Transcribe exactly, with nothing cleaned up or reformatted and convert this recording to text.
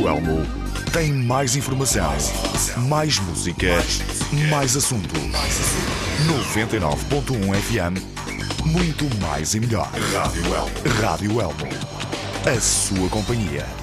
Rádio Elmo tem mais informação, mais música, mais assunto. noventa e nove ponto um F M, muito mais e melhor. Rádio Elmo. Rádio Elmo. A sua companhia.